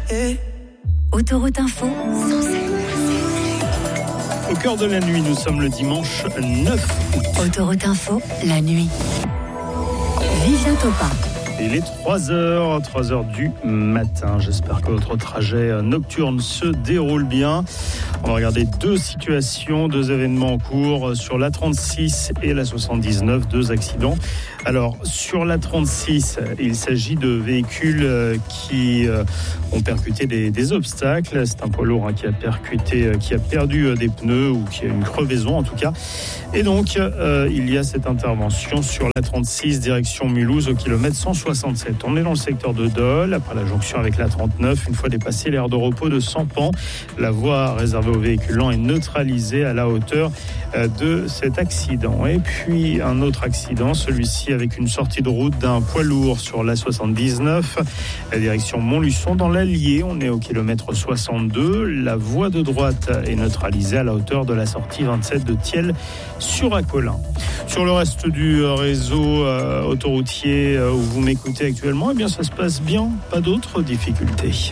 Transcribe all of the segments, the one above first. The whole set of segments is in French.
Autoroute Info, 107. Au cœur de la nuit, nous sommes le dimanche 9 août. Autoroute Info, la nuit. Vivien Topin. Il est 3h du matin. J'espère que votre trajet nocturne se déroule bien. On va regarder deux situations, deux événements en cours sur la 36 et la 79, deux accidents. Alors, sur la 36, il s'agit de véhicules qui ont percuté des obstacles. C'est un poids lourd qui a perdu des pneus ou qui a une crevaison en tout cas. Et donc, il y a cette intervention sur la 36, direction Mulhouse, au kilomètre 167. On est dans le secteur de Dole, après la jonction avec la 39. Une fois dépassé l'aire de repos de Sampan, la voie réservée aux véhicules lents est neutralisée à la hauteur de cet accident. Et puis, un autre accident, celui-ci avec une sortie de route d'un poids lourd sur la 79, la direction Montluçon dans l'Allier. On est au kilomètre 62. La voie de droite est neutralisée à la hauteur de la sortie 27 de Thiel sur Acolin. Sur le reste du réseau autoroutier où vous m'écoutez actuellement, eh bien ça se passe bien, pas d'autres difficultés.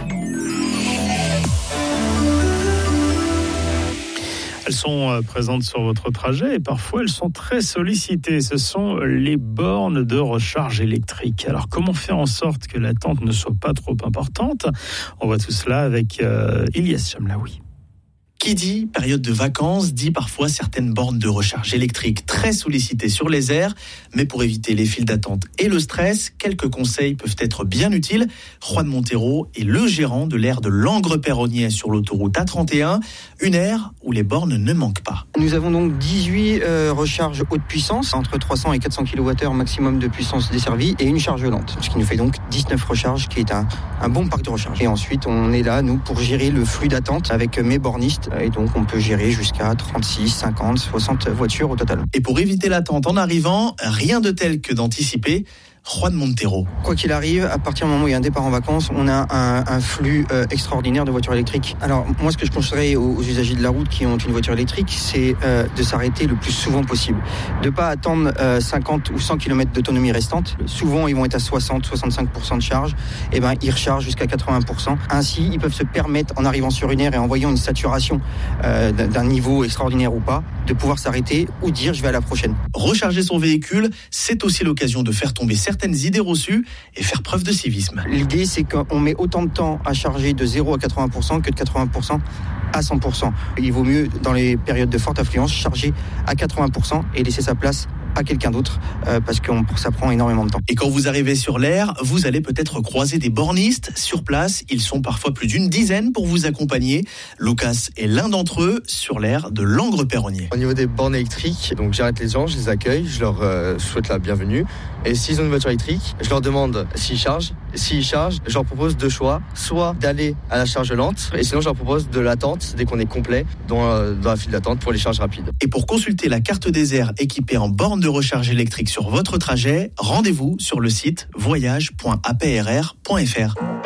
Elles sont présentes sur votre trajet et parfois elles sont très sollicitées. Ce sont les bornes de recharge électrique. Alors comment faire en sorte que l'attente ne soit pas trop importante ? On voit tout cela avec Ilyes Chamlaoui. Qui dit période de vacances dit parfois certaines bornes de recharge électrique très sollicitées sur les aires. Mais pour éviter les files d'attente et le stress, quelques conseils peuvent être bien utiles. Juan Montero est le gérant de l'aire de Langres-Perronnier sur l'autoroute A31, une aire où les bornes ne manquent pas. Nous avons donc 18 recharges haute puissance, entre 300 et 400 kWh maximum de puissance desservie, et une charge lente, ce qui nous fait donc 19 recharges, qui est un bon parc de recharge. Et ensuite, on est là, nous, pour gérer le flux d'attente avec mes bornistes. Et donc, on peut gérer jusqu'à 36, 50, 60 voitures au total. Et pour éviter l'attente en arrivant, rien de tel que d'anticiper. Juan Montero. Quoi qu'il arrive, à partir du moment où il y a un départ en vacances, on a un flux extraordinaire de voitures électriques. Alors, moi, ce que je conseillerais aux usagers de la route qui ont une voiture électrique, c'est de s'arrêter le plus souvent possible. De ne pas attendre 50 ou 100 km d'autonomie restante. Souvent, ils vont être à 60-65% de charge. Et ben, ils rechargent jusqu'à 80%. Ainsi, ils peuvent se permettre, en arrivant sur une aire et en voyant une saturation d'un niveau extraordinaire ou pas, de pouvoir s'arrêter ou dire je vais à la prochaine. Recharger son véhicule, c'est aussi l'occasion de faire tomber certaines idées reçues et faire preuve de civisme. L'idée, c'est qu'on met autant de temps à charger de 0 à 80% que de 80% à 100%. Il vaut mieux, dans les périodes de forte affluence, charger à 80% et laisser sa place à quelqu'un d'autre parce que ça prend énormément de temps. Et quand vous arrivez sur l'aire, vous allez peut-être croiser des bornistes sur place. Ils sont parfois plus d'une dizaine pour vous accompagner. Lucas est l'un d'entre eux sur l'aire de Langres-Perronnier. Au niveau des bornes électriques, donc j'arrête les gens, je les accueille, je leur souhaite la bienvenue. Et s'ils ont une voiture électrique, je leur demande s'ils chargent. S'ils chargent, je leur propose deux choix. Soit d'aller à la charge lente, et sinon je leur propose de l'attente dès qu'on est complet dans la file d'attente pour les charges rapides. Et pour consulter la carte des aires équipée en borne de recharge électrique sur votre trajet, rendez-vous sur le site voyage.aprr.fr.